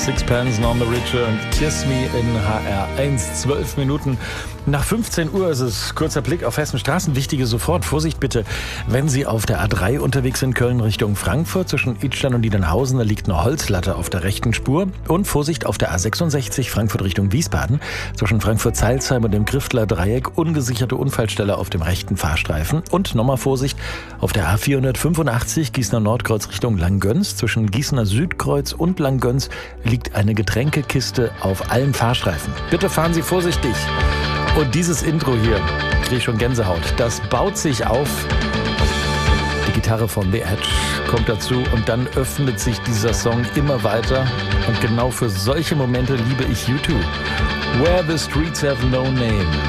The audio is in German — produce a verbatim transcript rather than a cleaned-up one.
Sixpence None the Richer und Kiss Me in H R eins. Zwölf Minuten nach fünfzehn Uhr ist es. Kurzer Blick auf Hessen Straßen. Wichtige sofort. Vorsicht bitte, wenn Sie auf der A drei unterwegs sind, Köln Richtung Frankfurt. Zwischen Idstein und Niedernhausen, da liegt eine Holzlatte auf der rechten Spur. Und Vorsicht auf der A sechsundsechzig, Frankfurt Richtung Wiesbaden. Zwischen Frankfurt-Zeilsheim und dem Griftler Dreieck, ungesicherte Unfallstelle auf dem rechten Fahrstreifen. Und nochmal Vorsicht auf der A vierhundertfünfundachtzig, Gießener Nordkreuz Richtung Langgöns. Zwischen Gießener Südkreuz und Langgöns liegt eine Getränkekiste auf allen Fahrstreifen. Bitte fahren Sie vorsichtig. Und dieses Intro hier, kriege ich schon Gänsehaut, das baut sich auf. Die Gitarre von The Edge kommt dazu und dann öffnet sich dieser Song immer weiter. Und genau für solche Momente liebe ich U zwei. Where the Streets Have No Name.